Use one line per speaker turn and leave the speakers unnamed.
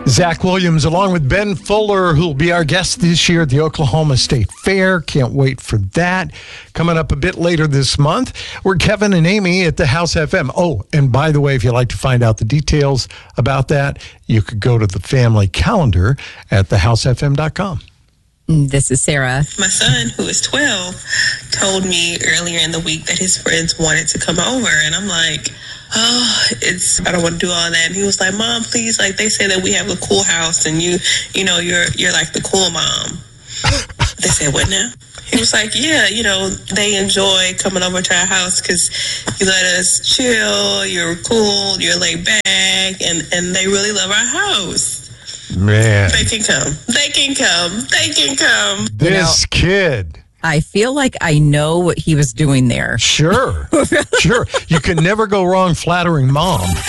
Zach Williams, along with Ben Fuller, who will be our guest this year at the Oklahoma State Fair. Can't wait for that. Coming up a bit later this month, we're Kevin and Amy at the House FM. Oh, and by the way, if you'd like to find out the details about that, you could go to the family calendar at thehousefm.com.
This is Sarah.
My son, who is 12, told me earlier in the week that his friends wanted to come over. And I'm like, I don't want to do all that. And he was like, Mom, please, like, they say that we have a cool house and you're like the cool mom. They said, what now? He was like, yeah, they enjoy coming over to our house because you let us chill, you're cool, you're laid back, and they really love our house.
Man.
They can come. They can come. They can come.
This kid.
I feel like I know what he was doing there.
Sure. Sure. You can never go wrong flattering mom.